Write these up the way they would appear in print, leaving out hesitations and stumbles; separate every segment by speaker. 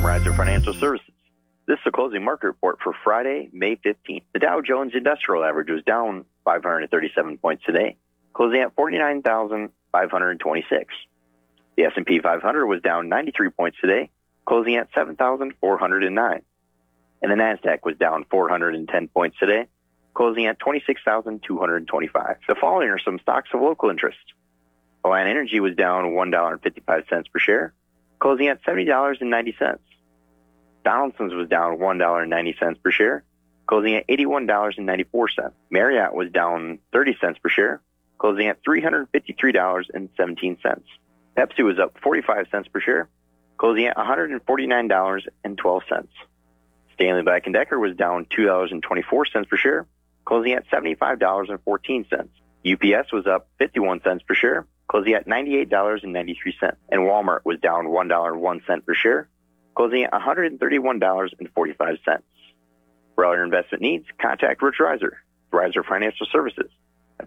Speaker 1: from Riser Financial Services. This is the closing market report for Friday, May 15th. The Dow Jones Industrial Average was down 537 points today, closing at 49,526. The S&P 500 was down 93 points today, closing at 7,409. And the NASDAQ was down 410 points today, closing at 26,225. The following are some stocks of local interest. Alliant Energy was down $1.55 per share, closing at $70.90. Donaldson's was down $1.90 per share, closing at $81.94. Marriott was down 30 cents per share, closing at $353.17. Pepsi was up 45 cents per share, closing at $149.12. Stanley Black & Decker was down $2.24 per share, closing at $75.14. UPS was up 51 cents per share, closing at $98.93. And Walmart was down $1.01 per share, closing at $131.45. For all your investment needs, contact Rich Riser, Riser Financial Services, at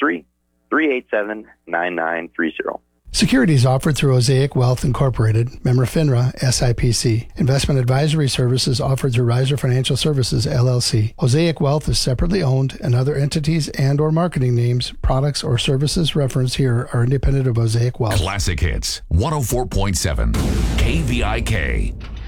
Speaker 1: 563-387-9930.
Speaker 2: Securities offered through Osaic Wealth Incorporated, member FINRA, SIPC. Investment advisory services offered through Riser Financial Services, LLC. Osaic Wealth is separately owned, and other entities and or marketing names, products, or services referenced here are independent of Osaic Wealth.
Speaker 3: Classic Hits, 104.7, KVIK.